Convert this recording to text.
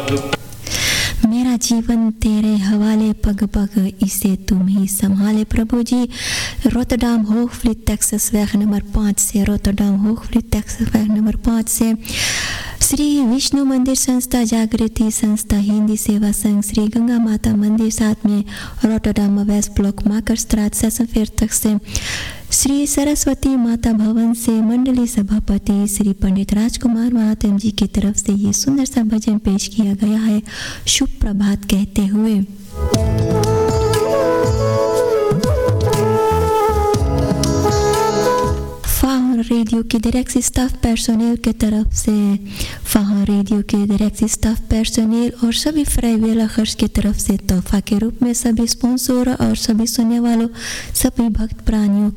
मेरा जीवन तेरे हवाले, पग पग इसे तुम ही संभाले प्रभु जी। रोटरडाम होogvliet Texas weg nummer 5 से, रोटरडाम होogvliet Texas weg nummer 5 से श्री विष्णु मंदिर संस्था, जागृति संस्था, हिंदी सेवा संघ, श्री गंगा माता मंदिर साथ में रोटरडाम वेस्ट ब्लॉक माकर स्ट्राट 46 से, श्री सरस्वती माता भवन से मंडली सभापति श्री पंडित राजकुमार महात्म जी की तरफ से ये सुंदर सा भजन पेश किया गया है, शुभ प्रभात कहते हुए। फाहर रेडियो के डायरेक्ट स्टाफ पर्सोनेल की तरफ से, फाहर रेडियो के डायरेक्ट स्टाफ पर्सोनेल और सभी फ्राइवेला खर्च की तरफ से तोहफा के रूप में सभी स्पॉन्सर और सभी सुनने वालों, सभी भक्त प्राणियों